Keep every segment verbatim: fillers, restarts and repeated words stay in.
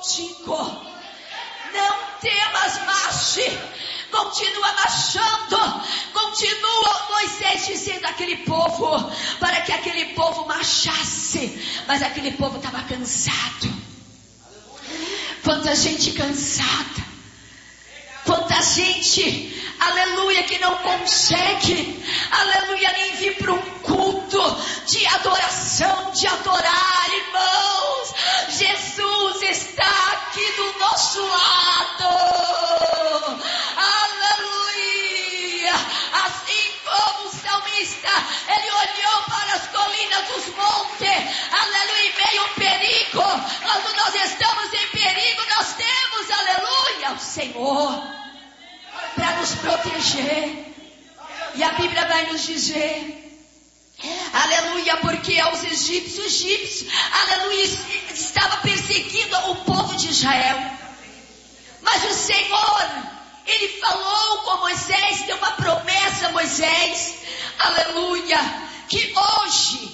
contigo. Não temas, marche. Continua marchando. Continua Moisés dizendo àquele povo, para que aquele povo marchasse. Mas aquele povo estava cansado. Quanta gente cansada. Quanta gente, aleluia, que não consegue, aleluia, nem vir para um culto de adoração, de adorar, irmãos. Jesus está aqui do nosso lado, aleluia. Assim como o salmista, ele olhou para as colinas dos montes, aleluia, em meio ao perigo. Quando nós estamos em perigo, nós temos, aleluia, o Senhor para nos proteger. E a Bíblia vai nos dizer, aleluia, porque aos egípcios, egípcios, aleluia, estava perseguindo o povo de Israel. Mas o Senhor, ele falou com Moisés, deu uma promessa a Moisés, aleluia, que hoje,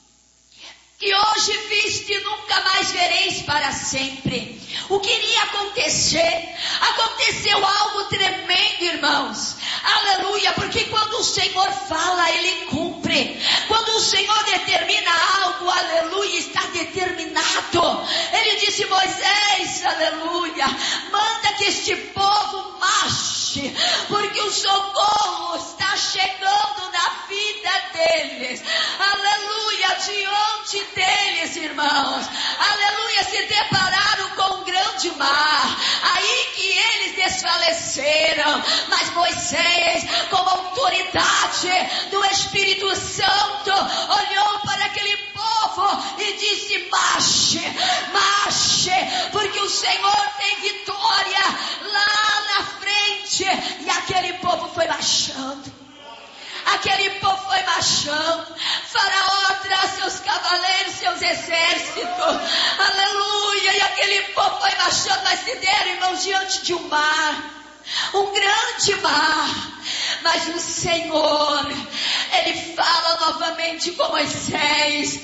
que hoje viste nunca mais vereis para sempre. O que iria acontecer? Aconteceu algo tremendo, irmãos. Aleluia, porque quando o Senhor fala, Ele cumpre. Quando o Senhor determina algo, aleluia, está determinado. Ele disse, Moisés, aleluia, manda que este povo marche, porque o socorro está chegando na vida deles. Aleluia, diante deles, irmãos. Aleluia, se depararam com um grande mar, aí que eles desfaleceram. Mas Moisés, com a autoridade do Espírito Santo, olhou para aquele povo e disse, marche, marche, porque o Senhor tem vitória lá na frente. E aquele povo foi marchando. Aquele povo foi marchando. Faraó traz seus cavaleiros, seus exércitos, aleluia, e aquele povo foi marchando, mas se deram, irmãos, diante de um mar, um grande mar. Mas o Senhor, Ele fala novamente com Moisés,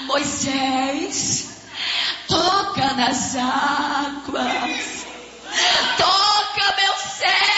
Moisés, toca nas águas, toca, meu servo,